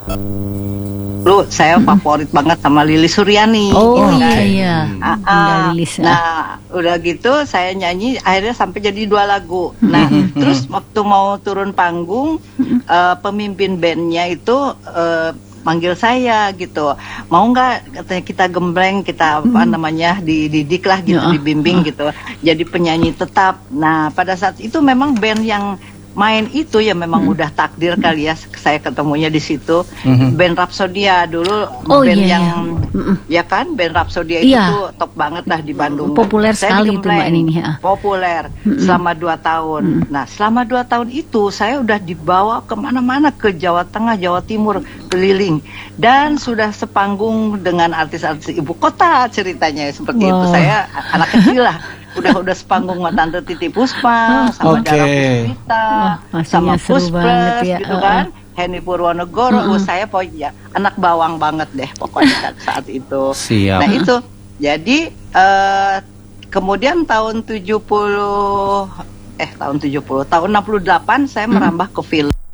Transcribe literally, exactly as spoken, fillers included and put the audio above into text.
Lu saya favorit banget sama Lilis Suryani. Oh gitu iya kan. iya. Ah, Bunda ah. Lilis, ah. Nah, udah gitu saya nyanyi akhirnya sampai jadi dua lagu. Nah, terus waktu mau turun panggung, eh, pemimpin bandnya itu eh, manggil saya gitu, mau nggak katanya kita gembleng, kita apa namanya dididik lah gitu, Ya, dibimbing gitu, jadi penyanyi tetap. Nah, pada saat itu memang band yang main itu ya memang udah takdir kali ya, saya ketemunya di situ. Band Rhapsodia dulu, Oh, band iya, yang iya. ya kan, band Rhapsodia itu Iya. tuh top banget lah di Bandung. Populer Saya sekali itu, digembleng, Mbak Nini, ya. populer selama dua tahun. Nah, selama dua tahun itu saya udah dibawa kemana-mana, ke Jawa Tengah, Jawa Timur, keliling, dan sudah sepanggung dengan artis-artis ibu kota ceritanya seperti itu. Wow. Saya anak kecil lah. Udah udah sepanggung sama Tante Titi Puspa, sama Oke. Dara Puspita, Wah, pastinya sama seru Puspres banget ya. gitu Uh-uh. kan. Henny Purwonegoro, oh, saya pokoknya anak bawang banget deh pokoknya saat, saat itu. Siap. Nah itu, jadi eh, kemudian tahun tujuh puluh, eh tahun tujuh puluh, tahun enam puluh delapan saya merambah ke film.